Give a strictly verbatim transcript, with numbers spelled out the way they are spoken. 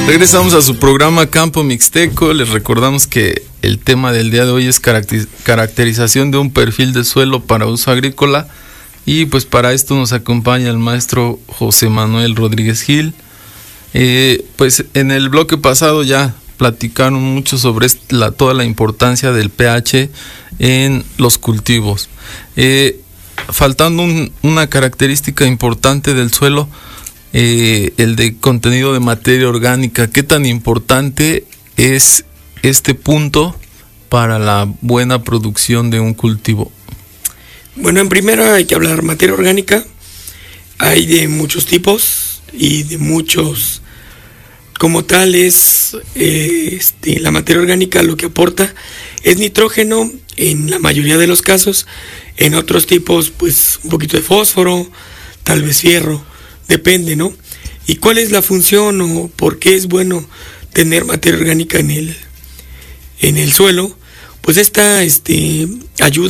Regresamos a su programa Campo Mixteco. Les recordamos que el tema del día de hoy es caracter- caracterización de un perfil de suelo para uso agrícola. Y pues para esto nos acompaña el maestro José Manuel Rodríguez Gil. Eh, pues en el bloque pasado ya platicaron mucho sobre la, toda la importancia del pH en los cultivos. Eh, faltando un, una característica importante del suelo, eh, el de contenido de materia orgánica. ¿Qué tan importante es este punto para la buena producción de un cultivo? Bueno, en primera hay que hablar materia orgánica. Hay de muchos tipos y de muchos, como tal es eh, este, la materia orgánica lo que aporta es nitrógeno en la mayoría de los casos. En otros tipos pues un poquito de fósforo, tal vez fierro, depende, ¿no? ¿Y cuál es la función o por qué es bueno tener materia orgánica en el, en el suelo? Pues esta este, ayuda